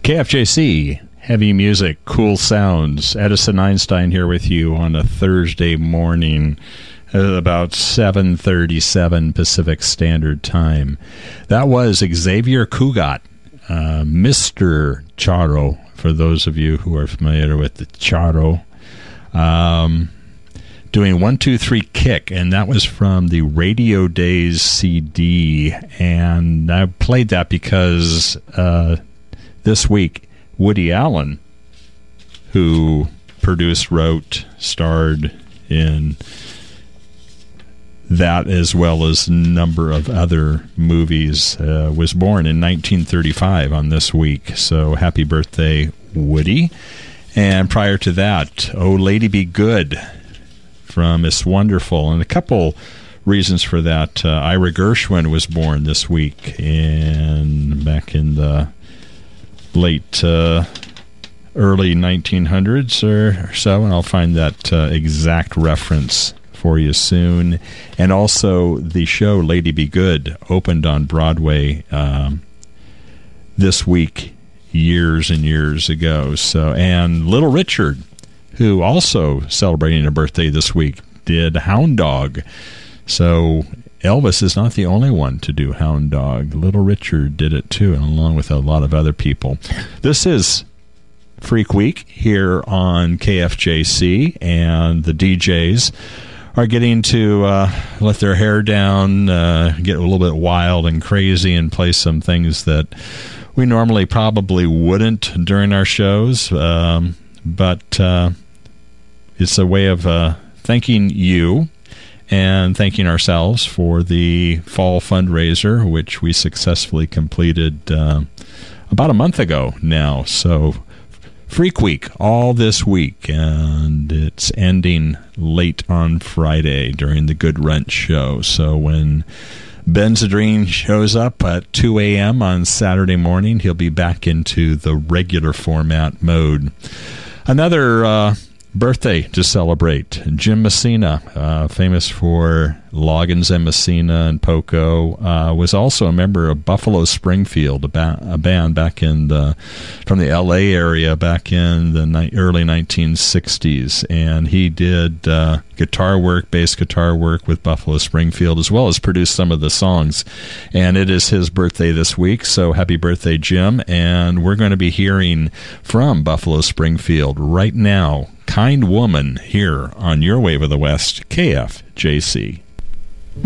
KFJC, heavy music, cool sounds. Edison Einstein here with you on a Thursday morning at about 7:37 Pacific Standard Time. That was Xavier Cugat, Mr. Charo, for those of you who are familiar with the Charo. Doing 1, 2, 3 Kick, and that was from the Radio Days CD. And I played that because this week, Woody Allen, who produced, wrote, starred in that as well as a number of other movies, was born in 1935 on this week. So happy birthday, Woody. And prior to that, Oh Lady Be Good from It's Wonderful. And a couple reasons for that. Ira Gershwin was born this week back in the late early 1900s or so, and I'll find that exact reference for you soon. And also the show Lady Be Good opened on Broadway this week years and years ago. And Little Richard, who also celebrating a birthday this week, did Hound Dog. So Elvis is not the only one to do Hound Dog. Little Richard did it too, and along with a lot of other people. This is Freak Week here on KFJC, and the DJs are getting to let their hair down, get a little bit wild and crazy, and play some things that we normally probably wouldn't during our shows. But it's a way of thanking you and thanking ourselves for the fall fundraiser, which we successfully completed about a month ago now. So Freak Week all this week, and it's ending late on Friday during the Good Rent show. So when Ben Zadrine shows up at 2 a.m. on Saturday morning, he'll be back into the regular format mode. Another birthday to celebrate. Jim Messina, famous for Loggins and Messina and Poco, was also a member of Buffalo Springfield, a band back from the L.A. area back in the early 1960s. And he did guitar work, bass guitar work with Buffalo Springfield, as well as produced some of the songs. And it is his birthday this week, so happy birthday, Jim. And we're going to be hearing from Buffalo Springfield right now, Kind Woman, here on Your Wave of the West, KFJC.